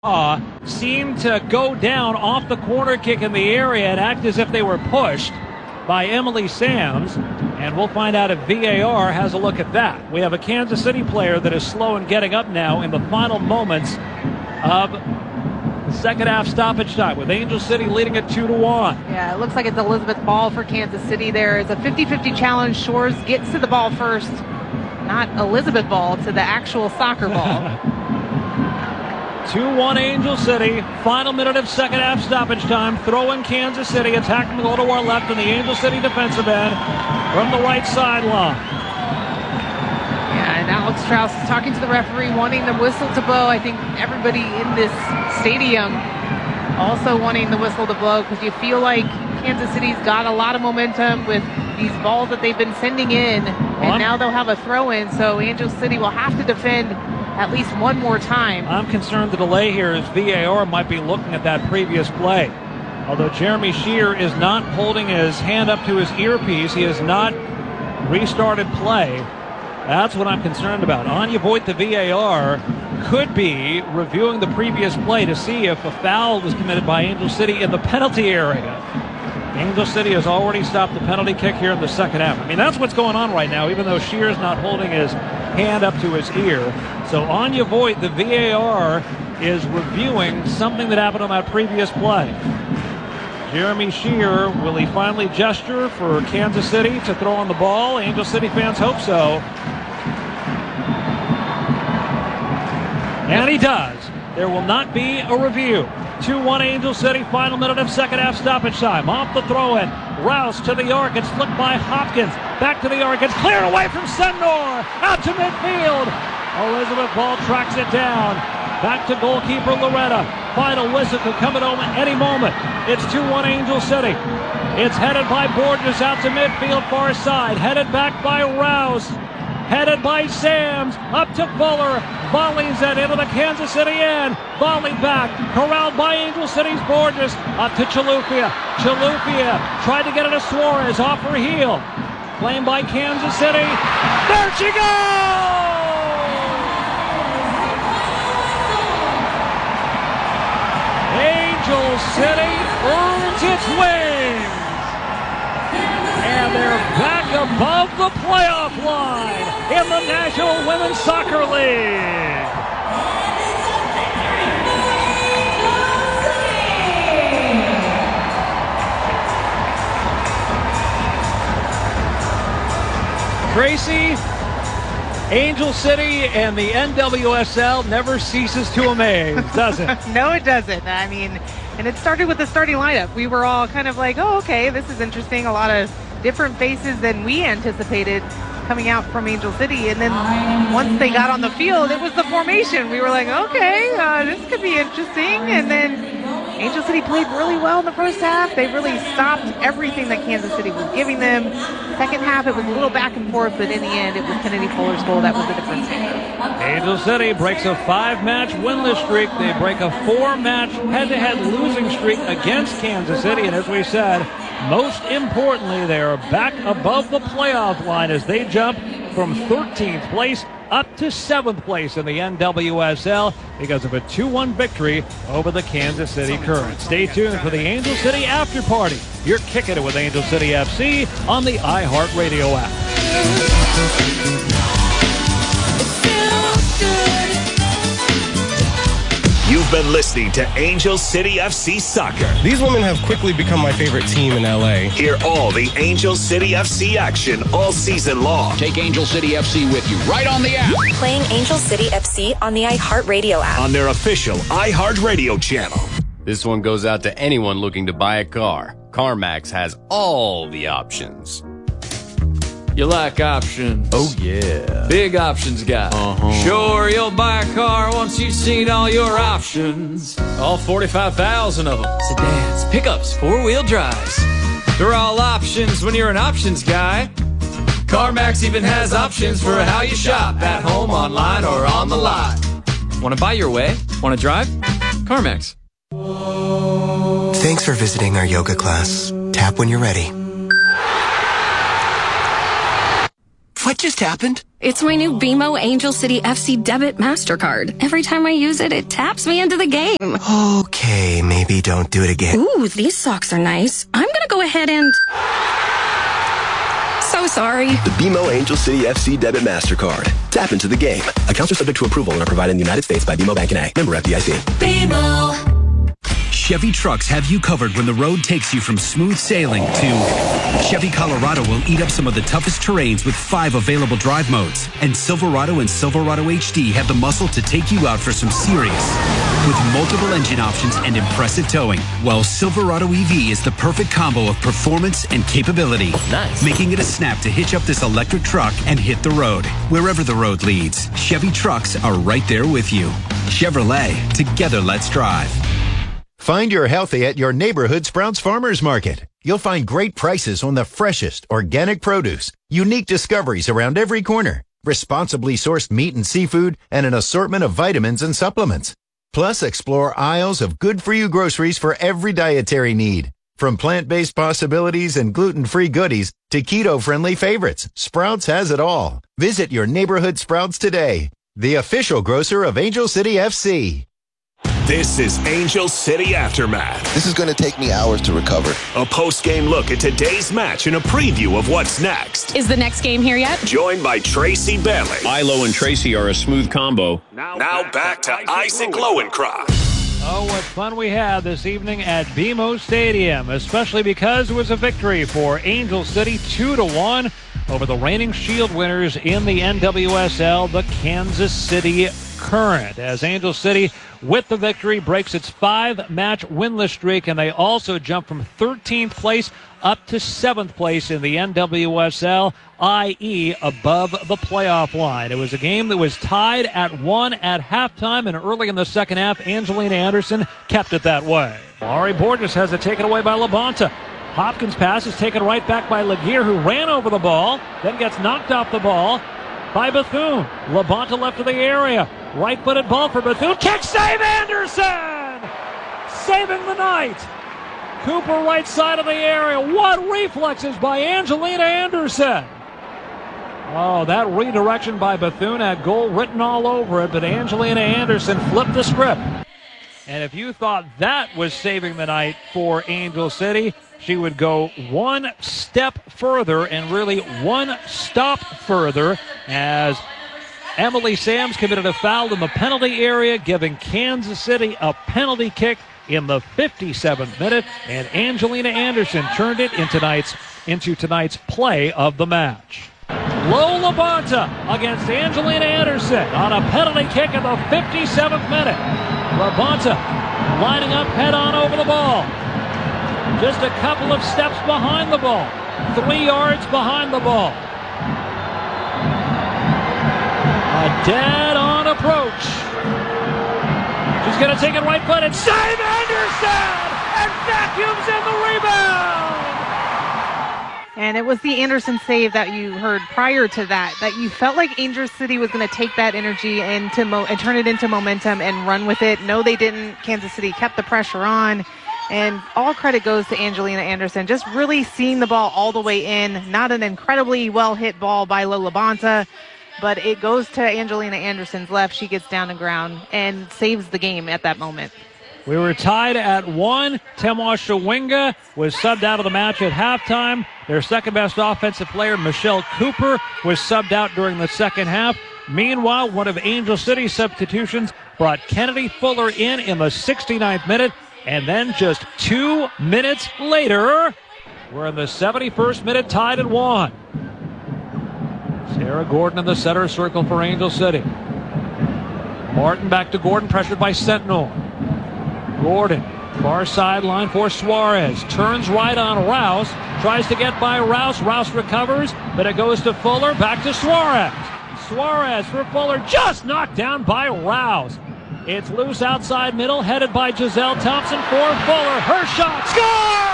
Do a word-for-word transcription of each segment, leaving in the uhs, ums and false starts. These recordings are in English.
Uh, seemed to go down off the corner kick in the area and act as if they were pushed by Emily Sams, and we'll find out if V A R has a look at that. We have a Kansas City player that is slow in getting up now in the final moments of the second half stoppage time, with Angel City leading it two to one. Yeah, it looks like it's Elizabeth Ball for Kansas City. There is a fifty-fifty challenge. Shores gets to the ball first, not Elizabeth Ball, to the actual soccer ball. two one Angel City, final minute of second half stoppage time. Throw in Kansas City, attacking the goal to our left in the Angel City defensive end from the right sideline. Yeah, and Alex Strauss is talking to the referee, wanting the whistle to blow. I think everybody in this stadium also wanting the whistle to blow, because you feel like Kansas City's got a lot of momentum with these balls that they've been sending in, and well, now they'll have a throw-in, so Angel City will have to defend at least one more time. I'm concerned the delay here is V A R might be looking at that previous play. Although Jeremy Shear is not holding his hand up to his earpiece, he has not restarted play. That's what I'm concerned about. Anya Voigt, the V A R, could be reviewing the previous play to see if a foul was committed by Angel City in the penalty area. Angel City has already stopped the penalty kick here in the second half. I mean, that's what's going on right now, even though Shear's not holding his hand up to his ear. So Anya Voigt, the V A R, is reviewing something that happened on that previous play. Jeremy Shear, will he finally gesture for Kansas City to throw on the ball? Angel City fans hope so. And he does. There will not be a review. two one Angel City, final minute of second half stoppage time. Off the throw-in, Rouse to the arc. It's flicked by Hopkins. Back to the arc. It's cleared away from Sendor. Out to midfield. Elizabeth Ball tracks it down. Back to goalkeeper Loretta. Final whistle could come at any moment. It's two one Angel City. It's headed by Borges out to midfield far side. Headed back by Rouse. Headed by Sams, up to Fuller, volleys it into the Kansas City end, volley back, corralled by Angel City's Borges, up to Chalufia. Chalufia tried to get it to Suarez, off her heel, claimed by Kansas City. There she goes! Angel City earns its wings, and they're back above the playoff line in the National Women's Soccer League. Tracy, Angel City and the N W S L never ceases to amaze, does it? No, it doesn't. I mean, and it started with the starting lineup. We were all kind of like, oh, okay, this is interesting. A lot of different faces than we anticipated coming out from Angel City, and then once they got on the field, it was the formation. We were like, okay, uh, this could be interesting. And then Angel City played really well in the first half. They really stopped everything that Kansas City was giving them. Second half, it was a little back and forth, but in the end, it was Kennedy Fuller's goal that was the difference maker. Angel City breaks a five-match winless streak. They break a four-match head-to-head losing streak against Kansas City, and as we said, most importantly, they are back above the playoff line as they jump from thirteenth place up to seventh place in the N W S L because of a two one victory over the Kansas City Current. Stay tuned for the Angel City After Party. You're kicking it with Angel City F C on the iHeartRadio app. You've been listening to Angel City F C Soccer. These women have quickly become my favorite team in L A. Hear all the Angel City F C action all season long. Take Angel City F C with you right on the app. Playing Angel City F C on the iHeartRadio app. On their official iHeartRadio channel. This one goes out to anyone looking to buy a car. CarMax has all the options. You like options? Oh, yeah. Big options guy. Uh-huh. Sure, you'll buy a car once you've seen all your options. All forty-five thousand of them. Sedans, pickups, four-wheel drives. They're all options when you're an options guy. CarMax even has options for how you shop, at home, online, or on the lot. Want to buy your way? Want to drive? CarMax. Thanks for visiting our yoga class. Tap when you're ready. What just happened? It's my new B M O Angel City F C debit MasterCard. Every time I use it, it taps me into the game. Okay, maybe don't do it again. Ooh, these socks are nice. I'm gonna go ahead and... So sorry. The B M O Angel City F C debit MasterCard. Tap into the game. Accounts are subject to approval and are provided in the United States by B M O Bank N A. Member F D I C. B M O. Chevy trucks have you covered when the road takes you from smooth sailing to Chevy Colorado will eat up some of the toughest terrains with five available drive modes. And Silverado and Silverado H D have the muscle to take you out for some serious. With multiple engine options and impressive towing, while Silverado E V is the perfect combo of performance and capability. Nice. Making it a snap to hitch up this electric truck and hit the road. Wherever the road leads, Chevy trucks are right there with you. Chevrolet, together let's drive. Find your healthy at your neighborhood Sprouts Farmers Market. You'll find great prices on the freshest organic produce, unique discoveries around every corner, responsibly sourced meat and seafood, and an assortment of vitamins and supplements. Plus, explore aisles of good-for-you groceries for every dietary need. From plant-based possibilities and gluten-free goodies to keto-friendly favorites, Sprouts has it all. Visit your neighborhood Sprouts today, the official grocer of Angel City F C. This is Angel City Aftermath. This is going to take me hours to recover. A post-game look at today's match and a preview of what's next. Is the next game here yet? Joined by Tracy Bailey. Ilo and Tracy are a smooth combo. Now, now back, back to, to Isaac Lowenkron. Oh, what fun we had this evening at B M O Stadium, especially because it was a victory for Angel City, two to one over the reigning Shield winners in the N W S L, the Kansas City Current, as Angel City, with the victory, breaks its five-match winless streak, and they also jump from thirteenth place up to seventh place in the N W S L, that is above the playoff line. It was a game that was tied at one at halftime, and early in the second half, Angelina Anderson kept it that way. Ari Borges has it taken away by Labonta. Hopkins' pass is taken right back by Laguerre, who ran over the ball, then gets knocked off the ball by Bethune. Labonta left of the area. Right-footed ball for Bethune. Catch save Anderson! Saving the night. Cooper right side of the area. What reflexes by Angelina Anderson. Oh, that redirection by Bethune had goal written all over it, but Angelina Anderson flipped the script. And if you thought that was saving the night for Angel City, she would go one step further and really one stop further as Emily Sams committed a foul in the penalty area, giving Kansas City a penalty kick in the fifty-seventh minute, and Angelina Anderson turned it in tonight's, into tonight's play of the match. Lo LaBonta against Angelina Anderson on a penalty kick in the fifty-seventh minute. LaBonta lining up head-on over the ball. Just a couple of steps behind the ball. Three yards behind the ball. A dead-on approach. She's going to take it right-footed. Save Anderson! And vacuums in the rebound! And it was the Anderson save that you heard prior to that, that you felt like Angel City was going to take that energy into mo- and turn it into momentum and run with it. No, they didn't. Kansas City kept the pressure on. And all credit goes to Angelina Anderson, just really seeing the ball all the way in. Not an incredibly well-hit ball by Lo LaBonta, but it goes to Angelina Anderson's left. She gets down to ground and saves the game at that moment. We were tied at one. Temwa Shawinga was subbed out of the match at halftime. Their second-best offensive player, Michelle Cooper, was subbed out during the second half. Meanwhile, one of Angel City's substitutions brought Kennedy Fuller in in the sixty-ninth minute. And then just two minutes later, we're in the seventy-first minute, tied at one. Sarah Gordon in the center circle for Angel City. Martin back to Gordon, pressured by Sentinel. Gordon, far sideline for Suarez. Turns right on Rouse. Tries to get by Rouse. Rouse recovers, but it goes to Fuller. Back to Suarez. Suarez for Fuller. Just knocked down by Rouse. It's loose outside middle, headed by Giselle Thompson for Fuller. Her shot. Score!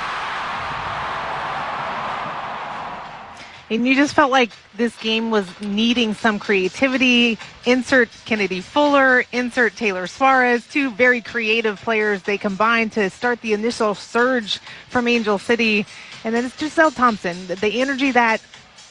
And you just felt like this game was needing some creativity. Insert Kennedy Fuller, insert Taylor Suarez, two very creative players. They combined to start the initial surge from Angel City. And then it's Giselle Thompson. The energy that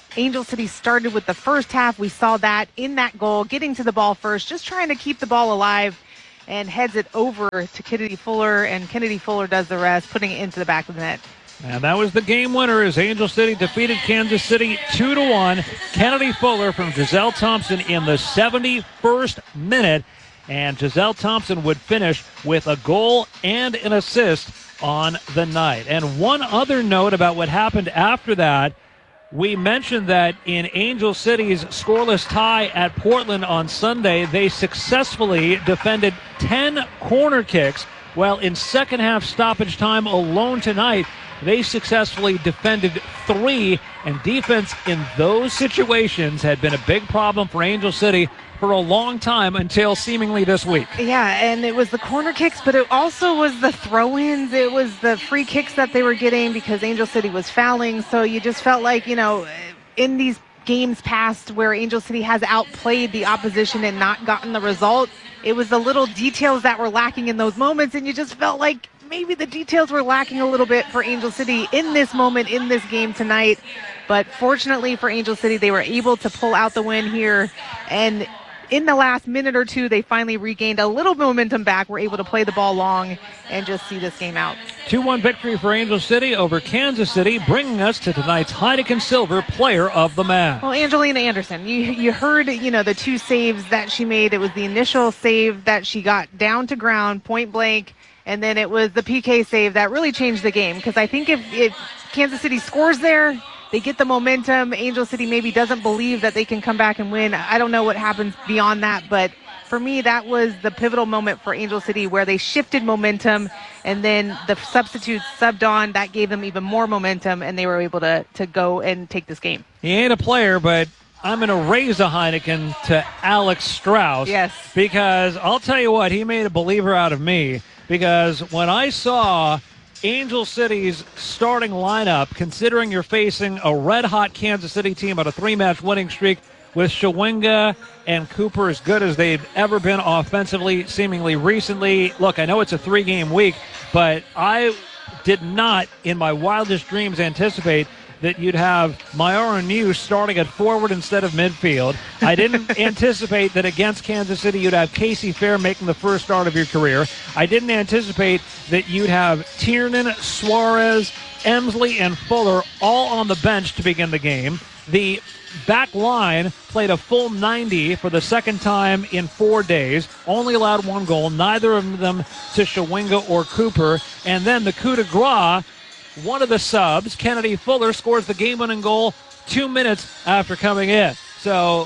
Angel City started with the first half. We saw that in that goal, getting to the ball first, just trying to keep the ball alive, and heads it over to Kennedy Fuller, and Kennedy Fuller does the rest, putting it into the back of the net. And that was the game winner as Angel City defeated Kansas City two to one. Kennedy Fuller from Giselle Thompson in the seventy-first minute. And Giselle Thompson would finish with a goal and an assist on the night. And one other note about what happened after that, we mentioned that in Angel City's scoreless tie at Portland on Sunday, they successfully defended ten corner kicks. Well, in second half stoppage time alone tonight, they successfully defended three, and defense in those situations had been a big problem for Angel City for a long time until seemingly this week. Yeah, and it was the corner kicks, but it also was the throw-ins. It was the free kicks that they were getting because Angel City was fouling. So you just felt like, you know, in these games past where Angel City has outplayed the opposition and not gotten the result, it was the little details that were lacking in those moments, and you just felt like maybe the details were lacking a little bit for Angel City in this moment, in this game tonight. But fortunately for Angel City, they were able to pull out the win here, and in the last minute or two, they finally regained a little momentum back, were able to play the ball long and just see this game out. two one victory for Angel City over Kansas City, bringing us to tonight's Heineken Silver Player of the Match. Well, Angelina Anderson, you you heard, you know, the two saves that she made. It was the initial save that she got down to ground, point blank, and then it was the P K save that really changed the game. Because I think if, if Kansas City scores there, they get the momentum. Angel City maybe doesn't believe that they can come back and win. I don't know what happens beyond that, but for me, that was the pivotal moment for Angel City where they shifted momentum, and then the substitutes subbed on. That gave them even more momentum, and they were able to, to go and take this game. He ain't a player, but I'm going to raise a Heineken to Alex Strauss. Yes. Because I'll tell you what, he made a believer out of me. Because when I saw Angel City's starting lineup, considering you're facing a red-hot Kansas City team on a three-match winning streak with Shawinga and Cooper as good as they've ever been offensively, seemingly recently. Look, I know it's a three-game week, but I did not, in my wildest dreams, anticipate that you'd have Myara New starting at forward instead of midfield. I didn't anticipate that against Kansas City you'd have Casey Fair making the first start of your career. I didn't anticipate that you'd have Tiernan, Suarez, Emsley, and Fuller all on the bench to begin the game. The back line played a full ninety for the second time in four days, only allowed one goal, neither of them to Shawinga or Cooper. And then the coup de grace, one of the subs, Kennedy Fuller, scores the game-winning goal two minutes after coming in. So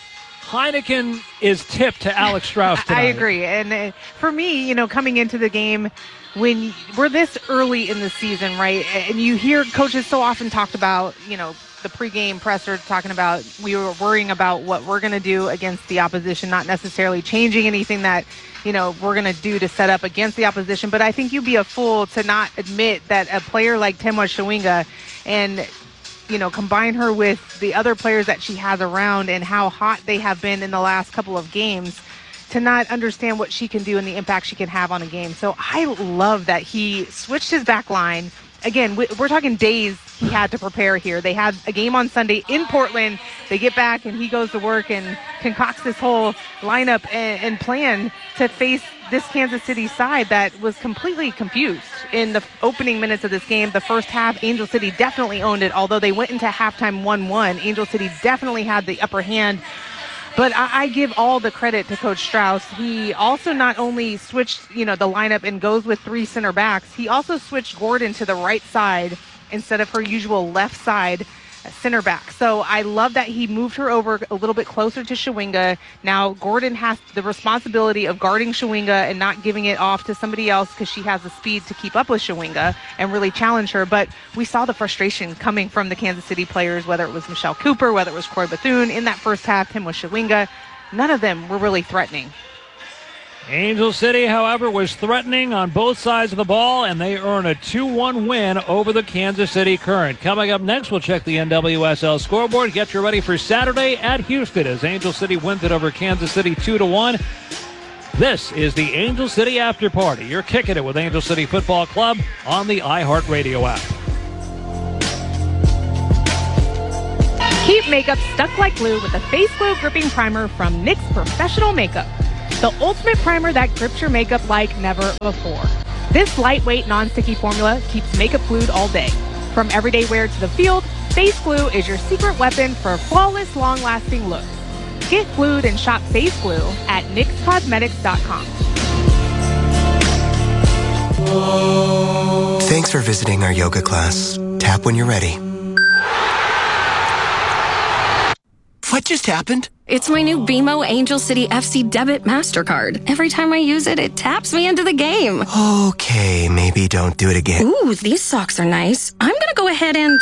Heineken is tipped to Alex Strauss tonight. I agree. And uh, for me, you know, coming into the game, when we're this early in the season, right, and you hear coaches so often talked about, you know, the pregame presser talking about we were worrying about what we're going to do against the opposition, not necessarily changing anything that, you know, we're going to do to set up against the opposition. But I think you'd be a fool to not admit that a player like Temwa Shawinga, and, you know, combine her with the other players that she has around and how hot they have been in the last couple of games, to not understand what she can do and the impact she can have on a game. So I love that he switched his back line. Again, we're talking days he had to prepare here. They had a game on Sunday in Portland. They get back, and he goes to work and concocts this whole lineup and, and plan to face this Kansas City side that was completely confused in the opening minutes of this game. The first half, Angel City definitely owned it, although they went into halftime one one. Angel City definitely had the upper hand. But I, I give all the credit to Coach Strauss. He also not only switched, you know, the lineup and goes with three center backs, he also switched Gordon to the right side instead of her usual left side center back. So I love that he moved her over a little bit closer to Shawinga. Now Gordon has the responsibility of guarding Shawinga and not giving it off to somebody else because she has the speed to keep up with Shawinga and really challenge her. But we saw the frustration coming from the Kansas City players, whether it was Michelle Cooper, whether it was Croy Bethune in that first half, him with Shawinga. None of them were really threatening. Angel City, however, was threatening on both sides of the ball, and they earn a two one win over the Kansas City Current. Coming up next, we'll check the N W S L scoreboard. Get you ready for Saturday at Houston as Angel City wins it over Kansas City two to one. This is the Angel City After Party. You're kicking it with Angel City Football Club on the iHeartRadio app. Keep makeup stuck like glue with the Face Glue Gripping Primer from N Y X Professional Makeup. The ultimate primer that grips your makeup like never before. This lightweight, non-sticky formula keeps makeup glued all day. From everyday wear to the field, Face Glue is your secret weapon for flawless, long-lasting looks. Get glued and shop Face Glue at N Y X Cosmetics dot com. Thanks for visiting our yoga class. Tap when you're ready. What just happened? It's my new B M O Angel City F C debit MasterCard. Every time I use it, it taps me into the game. Okay, maybe don't do it again. Ooh, these socks are nice. I'm gonna go ahead and...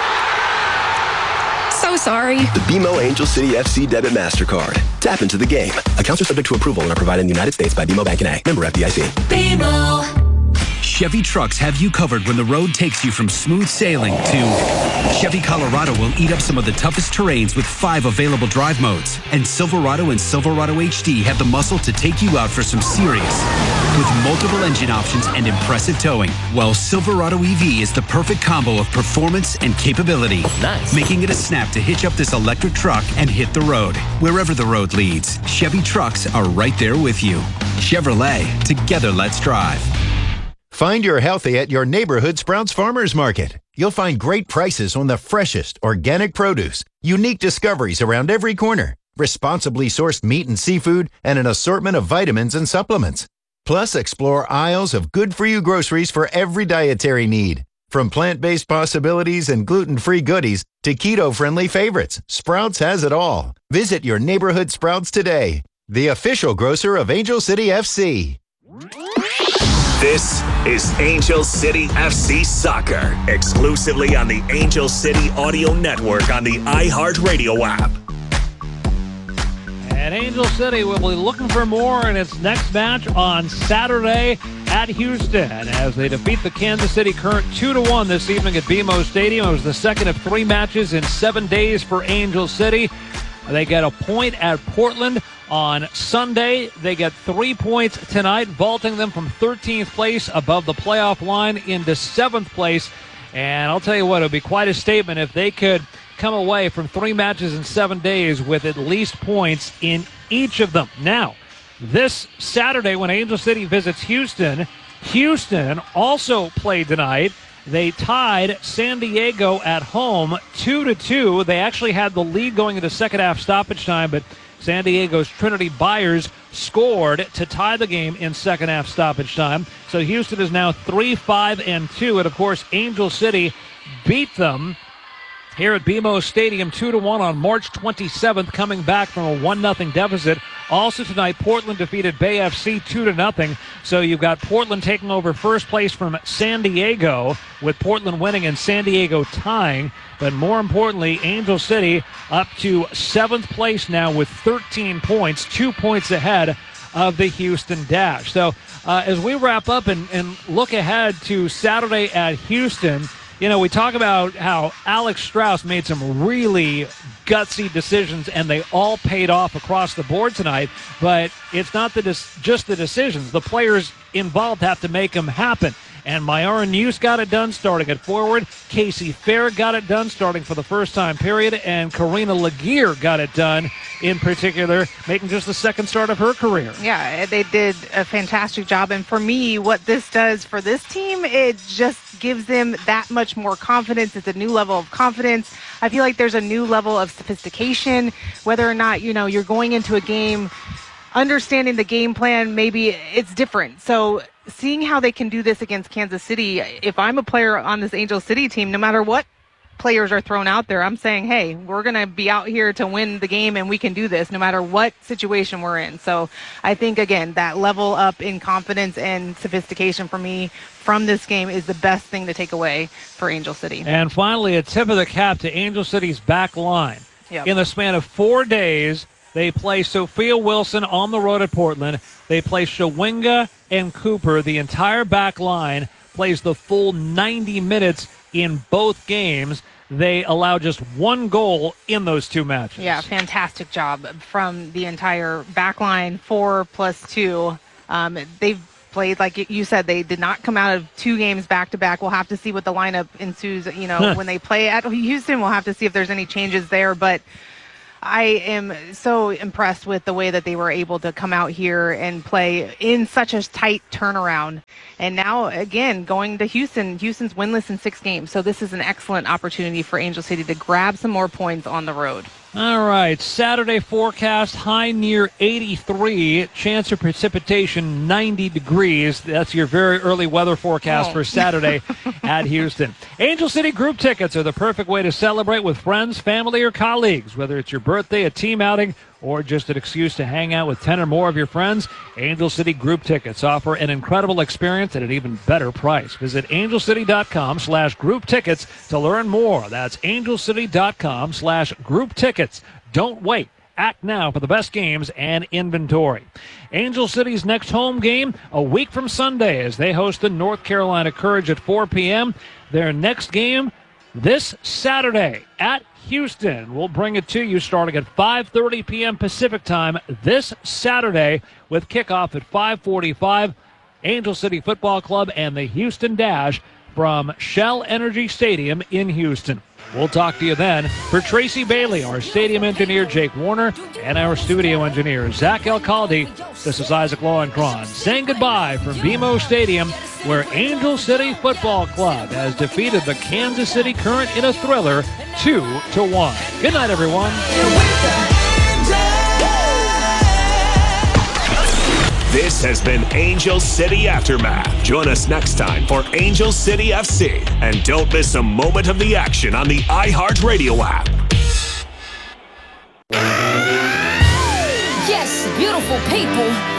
So sorry. The B M O Angel City F C Debit MasterCard. Tap into the game. Accounts are subject to approval and are provided in the United States by B M O Bank N A. Member F D I C. B M O. Chevy Trucks have you covered when the road takes you from smooth sailing to Chevy Colorado will eat up some of the toughest terrains with five available drive modes. And Silverado and Silverado H D have the muscle to take you out for some serious. With multiple engine options and impressive towing, while Silverado E V is the perfect combo of performance and capability. Nice. Making it a snap to hitch up this electric truck and hit the road. Wherever the road leads, Chevy Trucks are right there with you. Chevrolet, together let's drive. Find your healthy at your neighborhood Sprouts Farmers Market. You'll find great prices on the freshest organic produce, unique discoveries around every corner, responsibly sourced meat and seafood, and an assortment of vitamins and supplements. Plus, explore aisles of good-for-you groceries for every dietary need. From plant-based possibilities and gluten-free goodies to keto-friendly favorites, Sprouts has it all. Visit your neighborhood Sprouts today, the official grocer of Angel City F C. This is Angel City F C Soccer, exclusively on the Angel City Audio Network on the iHeartRadio app. And Angel City will be looking for more in its next match on Saturday at Houston as they defeat the Kansas City Current two to one this evening at B M O Stadium. It was the second of three matches in seven days for Angel City. They get a point at Portland on Sunday. They get three points tonight, vaulting them from thirteenth place above the playoff line into seventh place. And I'll tell you what, it would be quite a statement if they could come away from three matches in seven days with at least points in each of them. Now, this Saturday when Angel City visits Houston, Houston also played tonight. They tied San Diego at home two to two. They actually had the lead going into second half stoppage time, but San Diego's Trinity Byers scored to tie the game in second half stoppage time. So Houston is now three five and two, and of course Angel City beat them here at B M O Stadium two to one on March twenty-seventh, coming back from a one nothing deficit. Also tonight, Portland defeated Bay F C two to nothing. So you've got Portland taking over first place from San Diego, with Portland winning and San Diego tying. But more importantly, Angel City up to seventh place now with thirteen points, two points ahead of the Houston Dash. So uh, as we wrap up and, and look ahead to Saturday at Houston, you know, we talk about how Alex Strauss made some really gutsy decisions, and they all paid off across the board tonight. But it's not the dis- just the decisions. The players involved have to make them happen. And Myara News got it done starting at forward. Casey Fair got it done starting for the first time period. And Karina Laguerre got it done in particular, making just the second start of her career. Yeah, they did a fantastic job. And for me, what this does for this team, it just gives them that much more confidence. It's a new level of confidence. I feel like there's a new level of sophistication, whether or not, you know, you're going into a game, understanding the game plan, maybe it's different. So seeing how they can do this against Kansas City, if I'm a player on this Angel City team, no matter what players are thrown out there, I'm saying, hey, we're going to be out here to win the game, and we can do this no matter what situation we're in. So I think, again, that level up in confidence and sophistication for me from this game is the best thing to take away for Angel City. And finally, a tip of the cap to Angel City's back line. Yep. In the span of four days, they play Sophia Wilson on the road at Portland. They play Shawinga and Cooper. The entire back line plays the full ninety minutes in both games. They allow just one goal in those two matches. Yeah, fantastic job from the entire back line, four plus two. Um, they've played, like you said, they did not come out of two games back to back. We'll have to see what the lineup ensues, you know, when they play at Houston. We'll have to see if there's any changes there, but I am so impressed with the way that they were able to come out here and play in such a tight turnaround. And now, again, going to Houston. Houston's winless in six games. So this is an excellent opportunity for Angel City to grab some more points on the road. All right, Saturday forecast, high near eighty-three, chance of precipitation ninety degrees. That's your very early weather forecast oh. for Saturday at Houston. Angel City group tickets are the perfect way to celebrate with friends, family, or colleagues. Whether it's your birthday, a team outing, or just an excuse to hang out with ten or more of your friends, Angel City group tickets offer an incredible experience at an even better price. Visit angelcity.com slash group tickets to learn more. That's angelcity.com slash group tickets. Don't wait. Act now for the best games and inventory. Angel City's next home game a week from Sunday as they host the North Carolina Courage at four p.m. Their next game this Saturday at Houston. We'll bring it to you starting at five thirty p.m. Pacific time this Saturday with kickoff at five forty-five. Angel City Football Club and the Houston Dash from Shell Energy Stadium in Houston. We'll talk to you then. For Tracy Bailey, our stadium engineer, Jake Warner, and our studio engineer, Zach Alcalde, this is Isaac Lowenkron saying goodbye from B M O Stadium, where Angel City Football Club has defeated the Kansas City Current in a thriller two to one. Good night, everyone. This has been Angel City Aftermath. Join us next time for Angel City F C. And don't miss a moment of the action on the iHeartRadio app. Yes, beautiful people.